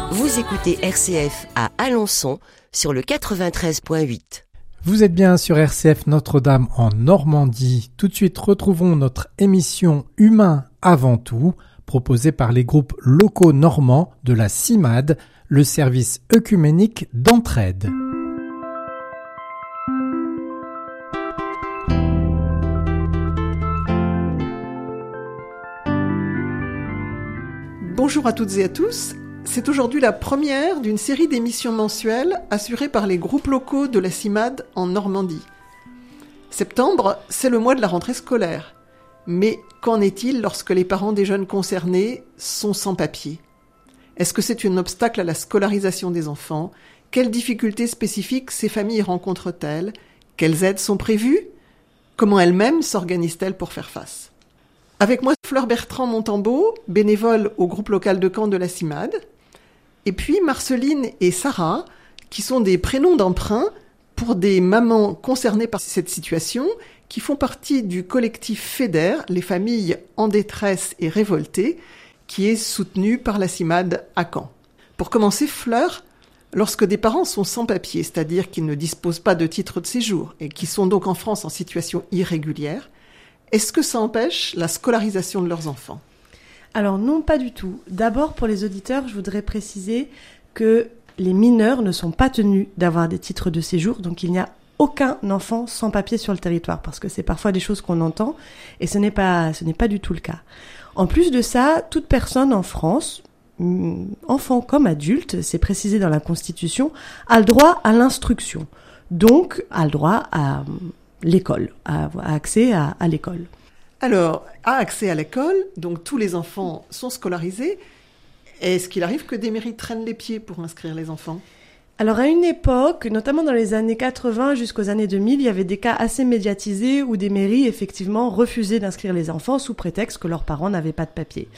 Vous écoutez RCF à Alençon sur le 93.8. Vous êtes bien sur RCF Notre-Dame en Normandie. Tout de suite, retrouvons notre émission Humain avant tout, proposée par les groupes locaux normands de la CIMAD, le service œcuménique d'entraide. Bonjour à toutes et à tous. C'est aujourd'hui la première d'une série d'émissions mensuelles assurées par les groupes locaux de la CIMAD en Normandie. Septembre, c'est le mois de la rentrée scolaire. Mais qu'en est-il lorsque les parents des jeunes concernés sont sans papier ? Est-ce que c'est un obstacle à la scolarisation des enfants ? Quelles difficultés spécifiques ces familles rencontrent-elles ? Quelles aides sont prévues ? Comment elles-mêmes s'organisent-elles pour faire face ? Avec moi, Fleur Bertrand-Montambeau, bénévole au groupe local de Caen de la CIMAD, et puis Marceline et Sarah, qui sont des prénoms d'emprunt pour des mamans concernées par cette situation, qui font partie du collectif FEDER, les familles en détresse et révoltées, qui est soutenu par la CIMAD à Caen. Pour commencer, Fleur, lorsque des parents sont sans papier, c'est-à-dire qu'ils ne disposent pas de titre de séjour et qui sont donc en France en situation irrégulière, est-ce que ça empêche la scolarisation de leurs enfants ? Alors non, pas du tout. D'abord, pour les auditeurs, je voudrais préciser que les mineurs ne sont pas tenus d'avoir des titres de séjour, donc il n'y a aucun enfant sans papier sur le territoire, parce que c'est parfois des choses qu'on entend, et ce n'est pas du tout le cas. En plus de ça, toute personne en France, enfant comme adulte, c'est précisé dans la Constitution, a le droit à l'instruction, donc a le droit à l'école, a accès à l'école. Alors, à accès à l'école, donc tous les enfants sont scolarisés. Est-ce qu'il arrive que des mairies traînent les pieds pour inscrire les enfants ? Alors à une époque, notamment dans les années 80 jusqu'aux années 2000, il y avait des cas assez médiatisés où des mairies effectivement refusaient d'inscrire les enfants sous prétexte que leurs parents n'avaient pas de papier.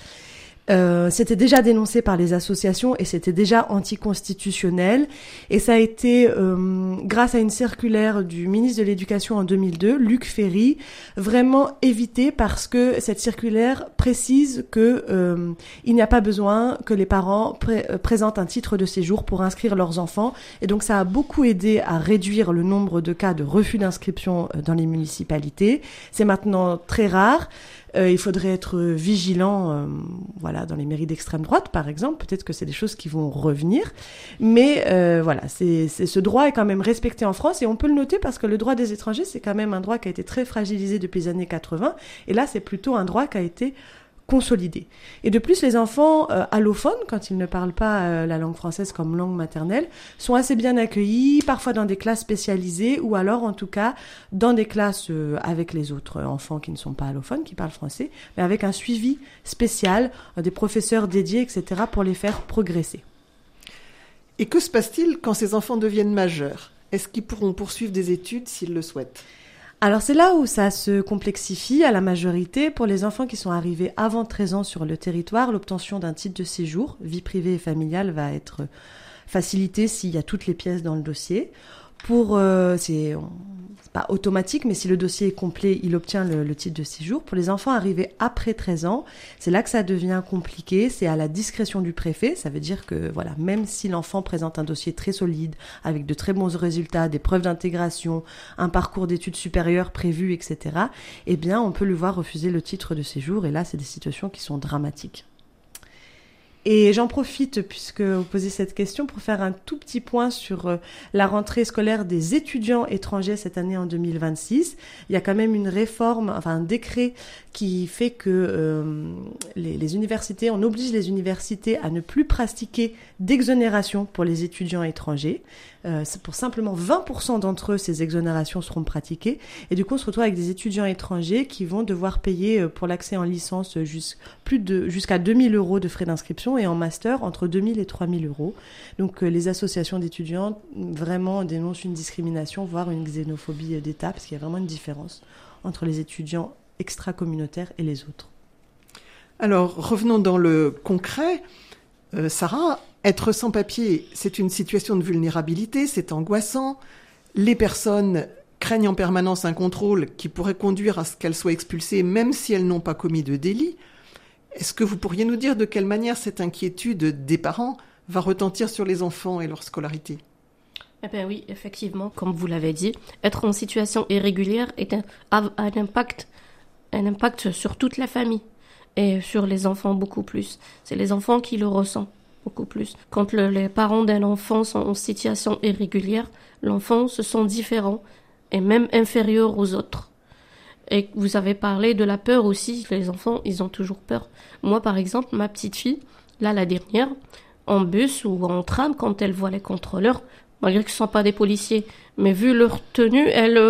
C'était déjà dénoncé par les associations et c'était déjà anticonstitutionnel. Et ça a été, grâce à une circulaire du ministre de l'Éducation en 2002, Luc Ferry, vraiment évité parce que cette circulaire précise que il n'y a pas besoin que les parents présentent un titre de séjour pour inscrire leurs enfants. Et donc ça a beaucoup aidé à réduire le nombre de cas de refus d'inscription dans les municipalités. C'est maintenant très rare. Il faudrait être vigilant, dans les mairies d'extrême droite, par exemple. Peut-être que c'est des choses qui vont revenir. Mais ce droit est quand même respecté en France et on peut le noter parce que le droit des étrangers, c'est quand même un droit qui a été très fragilisé depuis les années 80. Et là, c'est plutôt un droit qui a été consolidé. Et de plus, les enfants allophones, quand ils ne parlent pas la langue française comme langue maternelle, sont assez bien accueillis, parfois dans des classes spécialisées ou alors en tout cas dans des classes avec les autres enfants qui ne sont pas allophones, qui parlent français, mais avec un suivi spécial, des professeurs dédiés, etc. pour les faire progresser. Et que se passe-t-il quand ces enfants deviennent majeurs ? Est-ce qu'ils pourront poursuivre des études s'ils le souhaitent ? Alors c'est là où ça se complexifie à la majorité. Pour les enfants qui sont arrivés avant 13 ans sur le territoire, l'obtention d'un titre de séjour, vie privée et familiale, va être facilitée s'il y a toutes les pièces dans le dossier. C'est pas automatique, mais si le dossier est complet, il obtient le titre de séjour. Pour les enfants arrivés après 13 ans, c'est là que ça devient compliqué. C'est à la discrétion du préfet. Ça veut dire que, même si l'enfant présente un dossier très solide, avec de très bons résultats, des preuves d'intégration, un parcours d'études supérieures prévu, etc., on peut lui voir refuser le titre de séjour. Et là, c'est des situations qui sont dramatiques. Et j'en profite, puisque vous posez cette question, pour faire un tout petit point sur la rentrée scolaire des étudiants étrangers cette année en 2026. Il y a quand même une réforme, un décret qui fait que les universités, on oblige les universités à ne plus pratiquer d'exonération pour les étudiants étrangers. C'est pour simplement 20% d'entre eux, ces exonérations seront pratiquées. Et du coup, on se retrouve avec des étudiants étrangers qui vont devoir payer pour l'accès en licence jusqu'à 2 000 € de frais d'inscription et en master entre 2 000 et 3 000 €. Donc les associations d'étudiants vraiment dénoncent une discrimination, voire une xénophobie d'État, parce qu'il y a vraiment une différence entre les étudiants extra-communautaires et les autres. Alors revenons dans le concret. Sarah, être sans papier, c'est une situation de vulnérabilité, c'est angoissant. Les personnes craignent en permanence un contrôle qui pourrait conduire à ce qu'elles soient expulsées même si elles n'ont pas commis de délit. Est-ce que vous pourriez nous dire de quelle manière cette inquiétude des parents va retentir sur les enfants et leur scolarité. Eh bien oui, effectivement, comme vous l'avez dit, être en situation irrégulière a un impact sur toute la famille et sur les enfants beaucoup plus. C'est les enfants qui le ressentent beaucoup plus. Quand les parents d'un enfant sont en situation irrégulière, l'enfant se sent différent et même inférieur aux autres. Et vous avez parlé de la peur aussi, les enfants, ils ont toujours peur. Moi, par exemple, ma petite fille, là, la dernière, en bus ou en tram, quand elle voit les contrôleurs, malgré que ce ne sont pas des policiers, mais vu leur tenue,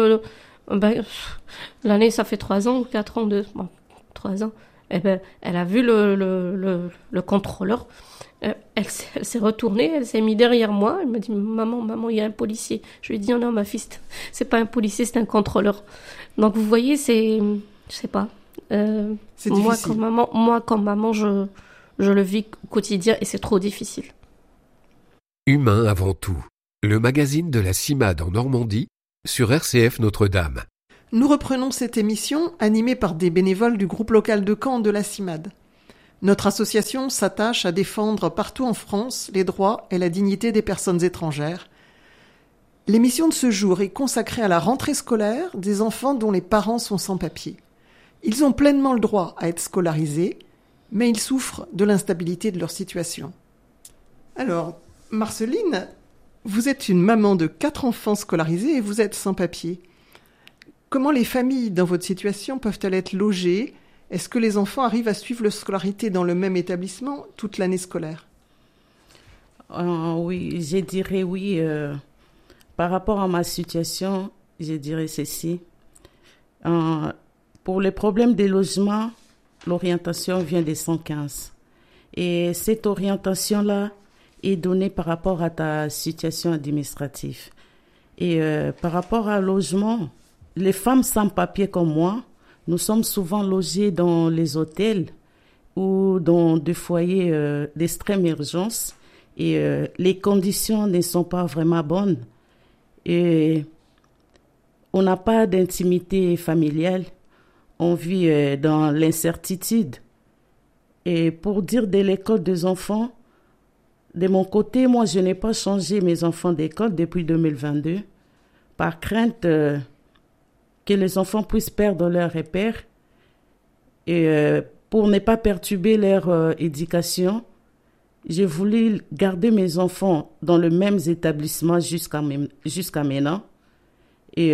l'année, ça fait 3 ans ou 4 ans, 3 ans, elle a vu le contrôleur, elle s'est retournée, elle s'est mise derrière moi, elle me dit, maman, il y a un policier. Je lui ai dit, non, ma fille, c'est pas un policier, c'est un contrôleur. Donc, vous voyez, je sais pas. C'est moi, difficile. comme maman, je le vis au quotidien et c'est trop difficile. Humain avant tout, le magazine de la CIMAD en Normandie sur RCF Notre-Dame. Nous reprenons cette émission animée par des bénévoles du groupe local de Caen de la CIMAD. Notre association s'attache à défendre partout en France les droits et la dignité des personnes étrangères. L'émission de ce jour est consacrée à la rentrée scolaire des enfants dont les parents sont sans papier. Ils ont pleinement le droit à être scolarisés, mais ils souffrent de l'instabilité de leur situation. Alors, Marceline, vous êtes une maman de 4 enfants scolarisés et vous êtes sans papier. Comment les familles dans votre situation peuvent-elles être logées ? Est-ce que les enfants arrivent à suivre leur scolarité dans le même établissement toute l'année scolaire ? Oui, je dirais oui. Par rapport à ma situation, je dirais ceci. Pour les problèmes des logements, l'orientation vient des 115. Et cette orientation-là est donnée par rapport à ta situation administrative. Et par rapport à logement, les femmes sans papier comme moi, nous sommes souvent logées dans les hôtels ou dans des foyers d'extrême urgence. Et les conditions ne sont pas vraiment bonnes. Et on n'a pas d'intimité familiale. On vit dans l'incertitude. Et pour dire de l'école des enfants, de mon côté, moi, je n'ai pas changé mes enfants d'école depuis 2022 par crainte que les enfants puissent perdre leur repère. Et pour ne pas perturber leur éducation, j'ai voulu garder mes enfants dans le même établissement jusqu'à maintenant. Et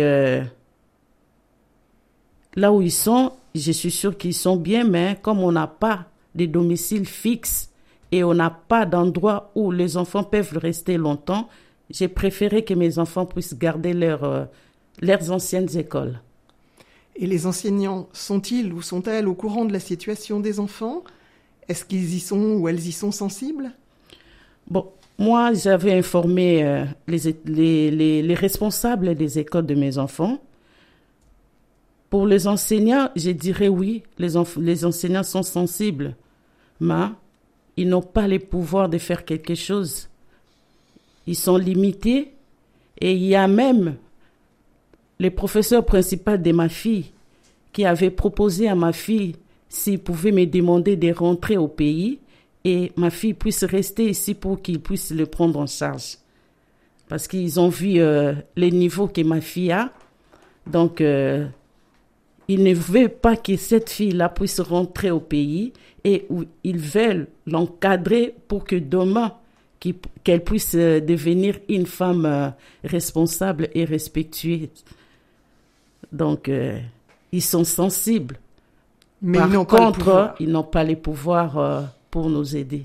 là où ils sont, je suis sûre qu'ils sont bien, mais comme on n'a pas de domicile fixe et on n'a pas d'endroit où les enfants peuvent rester longtemps, j'ai préféré que mes enfants puissent garder leurs anciennes écoles. Et les enseignants sont-ils ou sont-elles au courant de la situation des enfants ? Est-ce qu'ils y sont ou elles y sont sensibles ? Bon, moi, j'avais informé les responsables des écoles de mes enfants. Pour les enseignants, je dirais oui, les enseignants sont sensibles, mais ils n'ont pas les pouvoirs de faire quelque chose. Ils sont limités et il y a même le professeur principal de ma fille qui avait proposé à ma fille s'il pouvait me demander de rentrer au pays et ma fille puisse rester ici pour qu'il puisse le prendre en charge. Parce qu'ils ont vu les niveaux que ma fille a. Donc, ils ne veulent pas que cette fille-là puisse rentrer au pays et où ils veulent l'encadrer pour que demain, qu'elle puisse devenir une femme responsable et respectueuse. Donc, ils sont sensibles. Mais Par ils n'ont pas le contre, pouvoir. ils n'ont pas les pouvoirs pour nous aider.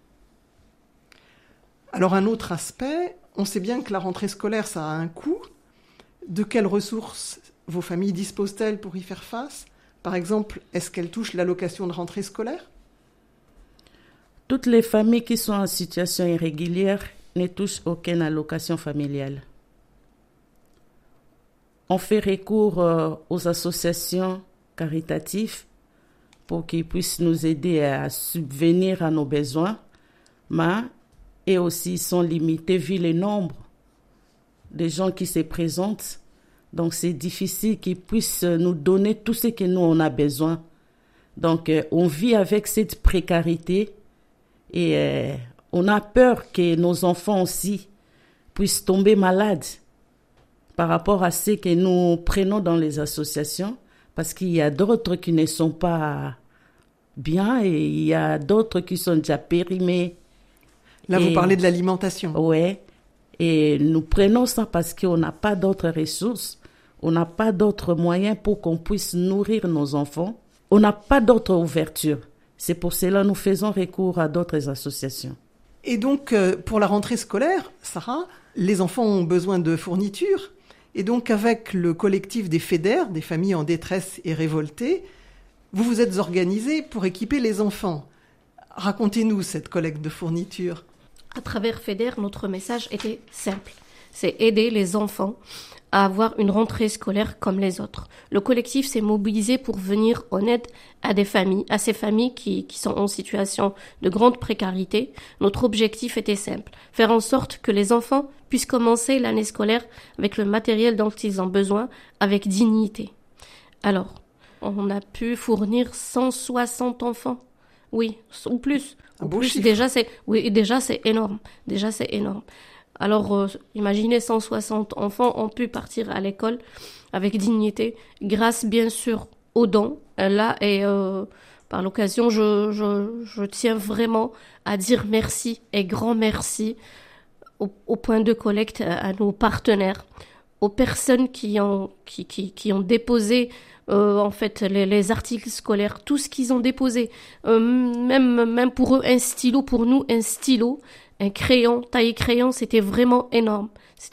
Alors un autre aspect, on sait bien que la rentrée scolaire, ça a un coût. De quelles ressources vos familles disposent-elles pour y faire face ? Par exemple, est-ce qu'elles touchent l'allocation de rentrée scolaire ? Toutes les familles qui sont en situation irrégulière ne touchent aucune allocation familiale. On fait recours aux associations caritatives pour qu'ils puissent nous aider à subvenir à nos besoins, mais et aussi ils sont limités vu le nombre de gens qui se présentent. Donc c'est difficile qu'ils puissent nous donner tout ce que nous on a besoin. Donc on vit avec cette précarité et On a peur que nos enfants aussi puissent tomber malades par rapport à ce que nous prenons dans les associations, parce qu'il y a d'autres qui ne sont pas bien et il y a d'autres qui sont déjà périmés. Là, vous parlez de l'alimentation. Oui, et nous prenons ça parce qu'on n'a pas d'autres ressources, on n'a pas d'autres moyens pour qu'on puisse nourrir nos enfants, on n'a pas d'autre ouverture. C'est pour cela que nous faisons recours à d'autres associations. Et donc, pour la rentrée scolaire, Sarah, les enfants ont besoin de fournitures. Et donc, avec le collectif des FEDER, des familles en détresse et révoltées, vous vous êtes organisés pour équiper les enfants. Racontez-nous cette collecte de fournitures. À travers FEDER, notre message était simple. C'est aider les enfants à avoir une rentrée scolaire comme les autres. Le collectif s'est mobilisé pour venir en aide à des familles, à ces familles qui sont en situation de grande précarité. Notre objectif était simple, faire en sorte que les enfants puissent commencer l'année scolaire avec le matériel dont ils ont besoin, avec dignité. Alors, on a pu fournir 160 enfants. Oui, ou plus. Un beau chiffre. Déjà, c'est énorme. Alors, imaginez 160 enfants ont pu partir à l'école avec dignité, grâce bien sûr aux dons. Là, et par l'occasion, je tiens vraiment à dire merci et grand merci au point de collecte, à nos partenaires, aux personnes qui ont déposé en fait les articles scolaires, tout ce qu'ils ont déposé, même pour eux un stylo, pour nous un stylo, un crayon, taille crayon, c'était vraiment énorme.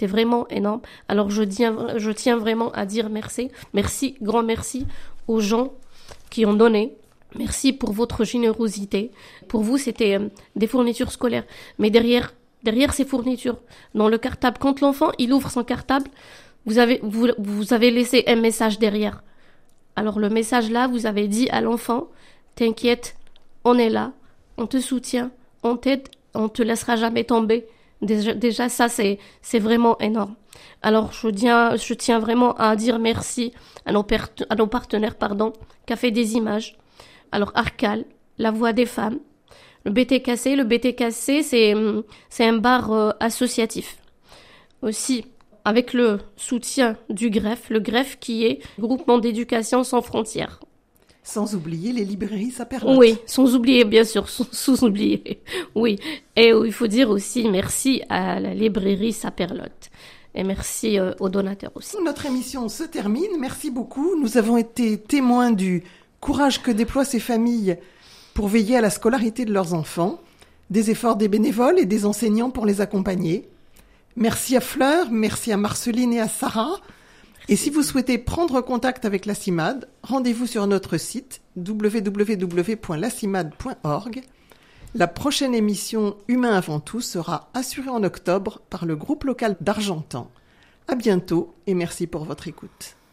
Alors je tiens vraiment à dire merci, grand merci aux gens qui ont donné. Merci pour votre générosité. Pour vous, c'était des fournitures scolaires. Mais derrière ces fournitures, dans le cartable, quand l'enfant il ouvre son cartable, vous avez laissé un message derrière. Alors le message là, vous avez dit à l'enfant, t'inquiète, on est là, on te soutient, on t'aide, on te laissera jamais tomber. Déjà ça c'est vraiment énorme. Alors je tiens vraiment à dire merci à nos partenaires Café des Images. Alors Arcal, La Voix des Femmes, le BTKC c'est un bar associatif. Aussi avec le soutien du GREF, le GREF qui est Groupement d'éducation sans frontières. Sans oublier les librairies Saperlotte. Oui, sans oublier, bien sûr, sous-oublier. Oui, et il faut dire aussi merci à la librairie Saperlotte. Et merci aux donateurs aussi. Notre émission se termine. Merci beaucoup. Nous avons été témoins du courage que déploient ces familles pour veiller à la scolarité de leurs enfants, des efforts des bénévoles et des enseignants pour les accompagner. Merci à Fleur, merci à Marceline et à Sarah. Et si vous souhaitez prendre contact avec la CIMAD, rendez-vous sur notre site www.lacimad.org. La prochaine émission Humain avant tout sera assurée en octobre par le groupe local d'Argentan. À bientôt et merci pour votre écoute.